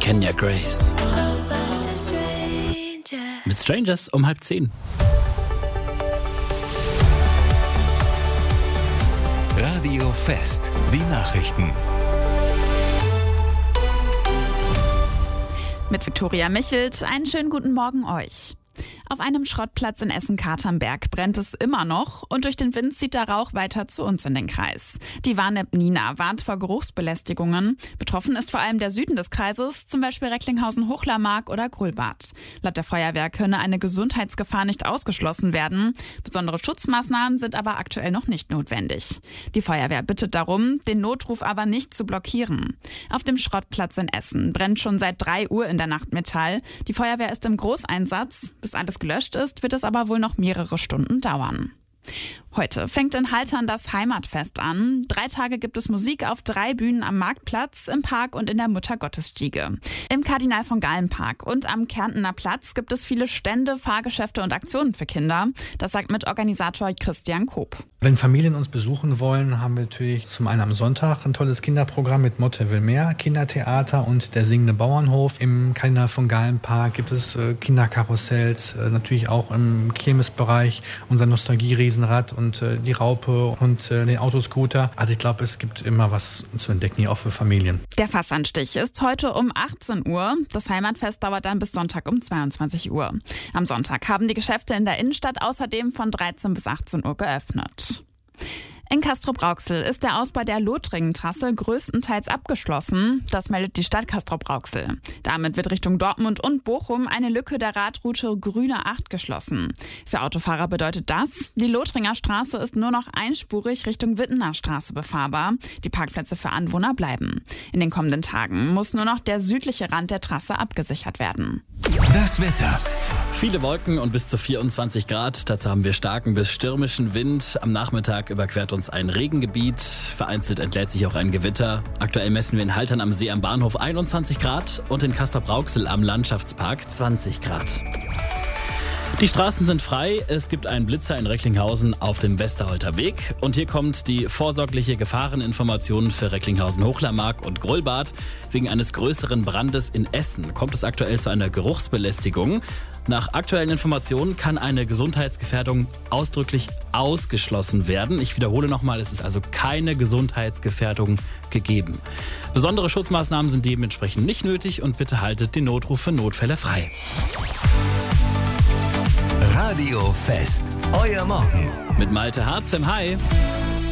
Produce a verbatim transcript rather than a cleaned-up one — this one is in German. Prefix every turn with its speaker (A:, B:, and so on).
A: Kenya Grace. Mit Strangers um halb zehn.
B: Radio Fest, die Nachrichten.
C: Mit Viktoria Michelt, einen schönen guten Morgen euch. Auf einem Schrottplatz in Essen-Katernberg brennt es immer noch und durch den Wind zieht der Rauch weiter zu uns in den Kreis. Die Warn-App Nina warnt vor Geruchsbelästigungen. Betroffen ist vor allem der Süden des Kreises, zum Beispiel Recklinghausen-Hochlarmark oder Grölbad. Laut der Feuerwehr könne eine Gesundheitsgefahr nicht ausgeschlossen werden. Besondere Schutzmaßnahmen sind aber aktuell noch nicht notwendig. Die Feuerwehr bittet darum, den Notruf aber nicht zu blockieren. Auf dem Schrottplatz in Essen brennt schon seit drei Uhr in der Nacht Metall. Die Feuerwehr ist im Großeinsatz. Bis alles gelöscht ist, wird es aber wohl noch mehrere Stunden dauern. Heute fängt in Haltern das Heimatfest an. Drei Tage gibt es Musik auf drei Bühnen am Marktplatz, im Park und in der Muttergottesstiege. Im Kardinal von Galen Park und am Kärntner Platz gibt es viele Stände, Fahrgeschäfte und Aktionen für Kinder. Das sagt Mitorganisator Christian Koop.
D: Wenn Familien uns besuchen wollen, haben wir natürlich zum einen am Sonntag ein tolles Kinderprogramm mit Motte will mehr, Kindertheater und der singende Bauernhof. Im Kardinal von Galen Park gibt es äh, Kinderkarussells, äh, natürlich auch im Kirmesbereich unser Nostalgie-Riesenrad und und die Raupe und den Autoscooter. Also ich glaube, es gibt immer was zu entdecken, hier auch für Familien.
C: Der Fassanstich ist heute um achtzehn Uhr. Das Heimatfest dauert dann bis Sonntag um zweiundzwanzig Uhr. Am Sonntag haben die Geschäfte in der Innenstadt außerdem von dreizehn bis achtzehn Uhr geöffnet. In Castrop-Rauxel ist der Ausbau der Lothringen-Trasse größtenteils abgeschlossen. Das meldet die Stadt Castrop-Rauxel. Damit wird Richtung Dortmund und Bochum eine Lücke der Radroute Grüne acht geschlossen. Für Autofahrer bedeutet das, die Lothringer Straße ist nur noch einspurig Richtung Wittener Straße befahrbar. Die Parkplätze für Anwohner bleiben. In den kommenden Tagen muss nur noch der südliche Rand der Trasse abgesichert werden.
B: Das Wetter.
A: Viele Wolken und bis zu vierundzwanzig Grad. Dazu haben wir starken bis stürmischen Wind. Am Nachmittag überquert uns ein Regengebiet. Vereinzelt entlädt sich auch ein Gewitter. Aktuell messen wir in Haltern am See am Bahnhof einundzwanzig Grad und in Castrop-Rauxel am Landschaftspark zwanzig Grad. Die Straßen sind frei, es gibt einen Blitzer in Recklinghausen auf dem Westerholter Weg und hier kommt die vorsorgliche Gefahreninformation für Recklinghausen-Hochlarmark und Grölbad. Wegen eines größeren Brandes in Essen kommt es aktuell zu einer Geruchsbelästigung. Nach aktuellen Informationen kann eine Gesundheitsgefährdung ausdrücklich ausgeschlossen werden. Ich wiederhole nochmal, es ist also keine Gesundheitsgefährdung gegeben. Besondere Schutzmaßnahmen sind dementsprechend nicht nötig und bitte haltet den Notruf für Notfälle frei.
B: Radio Fest, euer Morgen.
A: Mit Malte Harzem, hi.